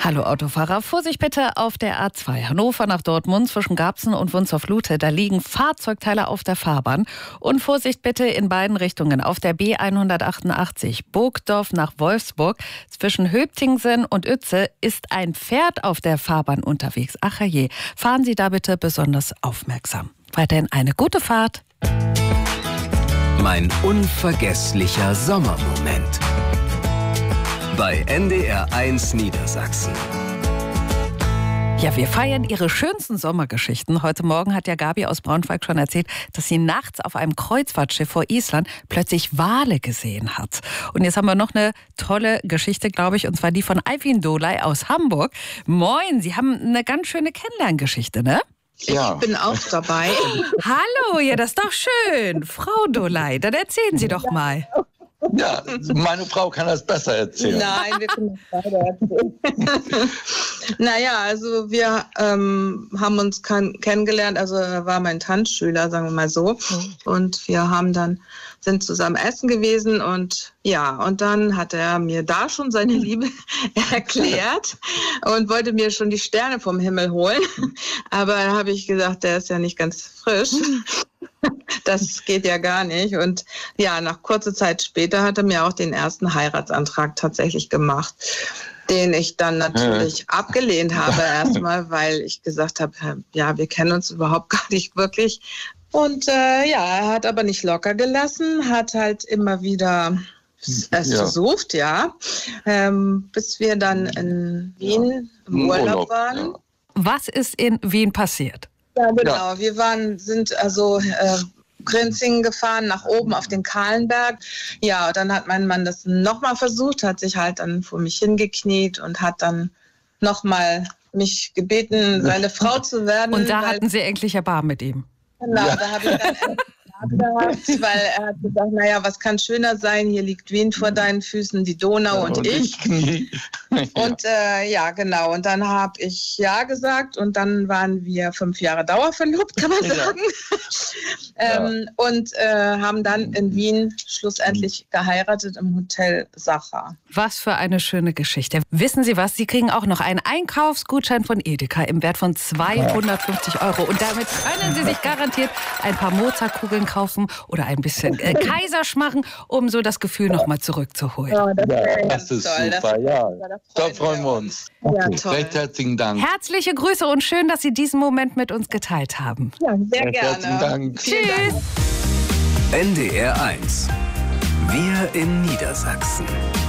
Hallo Autofahrer, Vorsicht bitte auf der A2 Hannover nach Dortmund zwischen Garbsen und Wunzerflute. Da liegen Fahrzeugteile auf der Fahrbahn. Und Vorsicht bitte in beiden Richtungen auf der B188 Burgdorf nach Wolfsburg. Zwischen Höptingsen und Uetze ist ein Pferd auf der Fahrbahn unterwegs. Ach je, fahren Sie da bitte besonders aufmerksam. Weiterhin eine gute Fahrt. Mein unvergesslicher Sommermoment. Bei NDR1 Niedersachsen. Ja, wir feiern Ihre schönsten Sommergeschichten. Heute Morgen hat ja Gabi aus Braunschweig schon erzählt, dass sie nachts auf einem Kreuzfahrtschiff vor Island plötzlich Wale gesehen hat. Und jetzt haben wir noch eine tolle Geschichte, glaube ich, und zwar die von Eivind Dolay aus Hamburg. Moin, Sie haben eine ganz schöne Kennenlerngeschichte, ne? Ja. Ich bin auch dabei. Hallo, ja, das ist doch schön. Frau Dolay, dann erzählen Sie doch mal. Ja, meine Frau kann das besser erzählen. Nein, wir können das beide erzählen. Naja, also wir haben uns kennengelernt, also er war mein Tanzschüler, sagen wir mal so. Und wir sind zusammen essen gewesen und ja, und dann hat er mir da schon seine Liebe erklärt und wollte mir schon die Sterne vom Himmel holen. Aber da habe ich gesagt, der ist ja nicht ganz frisch. Das geht ja gar nicht. Und ja, nach kurzer Zeit später hat er mir auch den ersten Heiratsantrag tatsächlich gemacht, den ich dann natürlich abgelehnt habe erstmal, weil ich gesagt habe, ja, wir kennen uns überhaupt gar nicht wirklich. Und er hat aber nicht locker gelassen, hat halt immer wieder es versucht, bis wir dann in Wien im Urlaub waren. Ja. Was ist in Wien passiert? Ja, genau. Ja. Wir sind Grinzingen gefahren, nach oben auf den Kahlenberg. Ja, dann hat mein Mann das nochmal versucht, hat sich halt dann vor mich hingekniet und hat dann nochmal mich gebeten, seine Frau zu werden. Und da hatten Sie endlich Erbarmen mit ihm? Genau, da habe ich dann gehabt, weil er hat gesagt, naja, was kann schöner sein, hier liegt Wien vor deinen Füßen, die Donau und ich. Und genau, und dann habe ich ja gesagt und dann waren wir 5 Jahre dauerverlobt, kann man sagen. Und haben dann in Wien schlussendlich geheiratet im Hotel Sacher. Was für eine schöne Geschichte. Wissen Sie was, Sie kriegen auch noch einen Einkaufsgutschein von Edeka im Wert von 250 €. Und damit können Sie sich garantiert ein paar Mozartkugeln kaufen oder ein bisschen Kaiserschmarren, um so das Gefühl nochmal zurückzuholen. Ja, das ist toll. Super, da freuen wir uns. Ja, toll. Recht herzlichen Dank. Herzliche Grüße und schön, dass Sie diesen Moment mit uns geteilt haben. Ja, sehr gerne. Herzlichen Dank. Tschüss. NDR1. Wir in Niedersachsen.